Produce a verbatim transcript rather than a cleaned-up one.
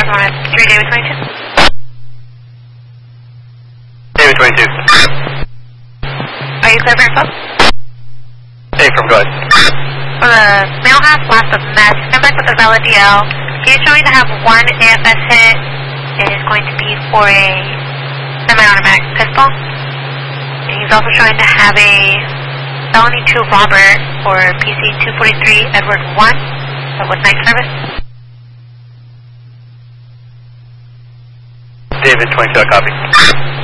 one at three David twenty-two. David twenty-two. Are you clear for info? Hey, from good. For the male half last of mess, come back with the valid D L. He's showing to have one A F S hit. It is going to be for a semi-automatic pistol. And he's also showing to have a felony two robber for P C two forty-three Edward one, but with night service. David twenty-two, copy.